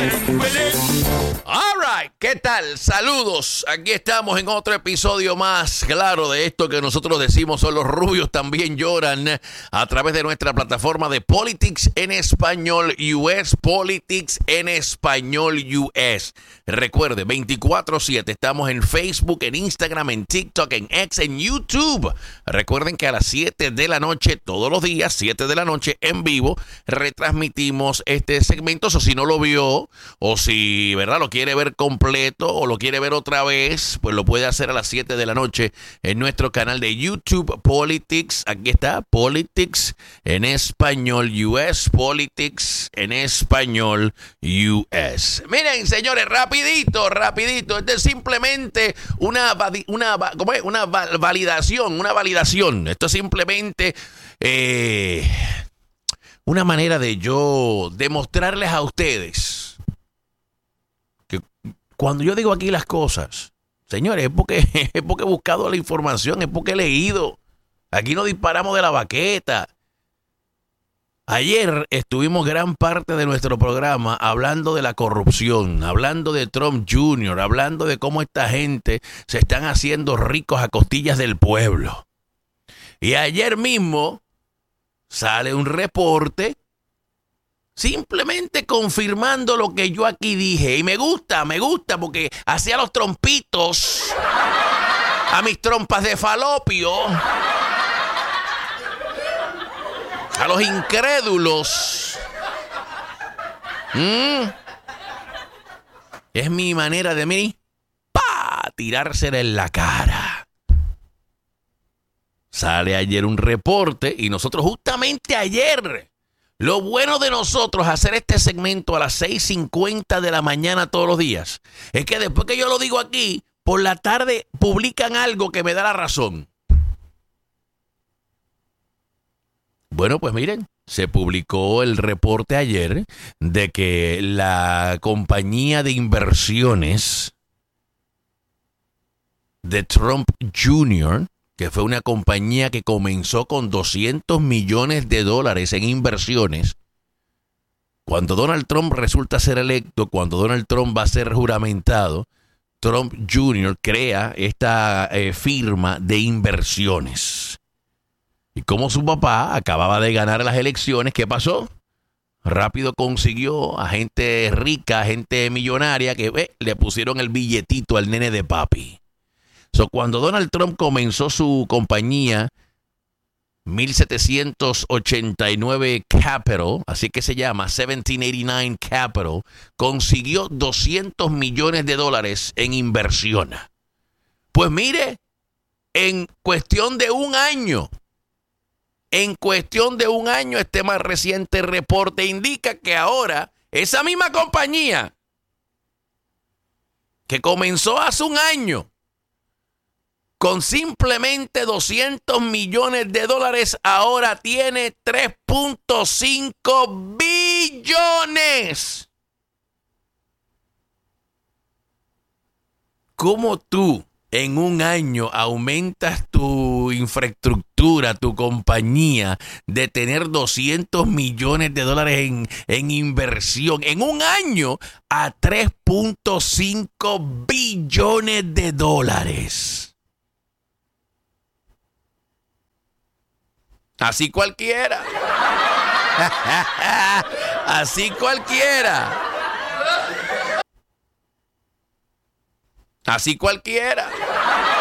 All right, ¿qué tal? Saludos. Aquí estamos en otro episodio más, claro, de esto que nosotros decimos son los rubios también lloran, a través de nuestra plataforma de Politics en Español US, Politics en Español US. Recuerde, 24/7, estamos en Facebook, en Instagram, en TikTok, en X, en YouTube. Recuerden que a las 7 de la noche, todos los días, 7 de la noche, en vivo, retransmitimos este segmento. O si no lo vio, o si, ¿verdad?, lo quiere ver completo o lo quiere ver otra vez, pues lo puede hacer a las 7 de la noche en nuestro canal de YouTube, Politics. Aquí está, Politics en Español US, Politics en Español US. Miren, señores, rapidito. Esto es simplemente una validación. Esto es simplemente una manera de yo demostrarles a ustedes que cuando yo digo aquí las cosas, señores, es porque he buscado la información, es porque he leído. Aquí no disparamos de la baqueta. Ayer estuvimos gran parte de nuestro programa hablando de la corrupción, hablando de Trump Jr., hablando de cómo esta gente se están haciendo ricos a costillas del pueblo. Y ayer mismo sale un reporte simplemente confirmando lo que yo aquí dije. Y me gusta porque hacía los trompitos a mis trompas de falopio, a los incrédulos. Es mi manera de mí tirársela en la cara. Sale ayer un reporte y nosotros justamente ayer, lo bueno de nosotros hacer este segmento a las 6:50 de la mañana todos los días, es que después que yo lo digo aquí, por la tarde publican algo que me da la razón. Bueno, pues miren, se publicó el reporte ayer de que la compañía de inversiones de Trump Jr., que fue una compañía que comenzó con $200 millones en inversiones, cuando Donald Trump resulta ser electo, cuando Donald Trump va a ser juramentado, Trump Jr. crea esta firma de inversiones. Y como su papá acababa de ganar las elecciones, ¿qué pasó? Rápido consiguió a gente rica, a gente millonaria que le pusieron el billetito al nene de papi. Cuando Donald Trump comenzó su compañía 1789 Capital, así que se llama 1789 Capital, consiguió $200 millones en inversión. Pues mire, en cuestión de un año, este más reciente reporte indica que ahora esa misma compañía que comenzó hace un año con simplemente $200 millones, ahora tiene 3.5 billones. ¿Cómo tú en un año aumentas tu infraestructura, tu compañía, de tener $200 millones en inversión en un año a 3.5 billones? Así cualquiera. Así cualquiera.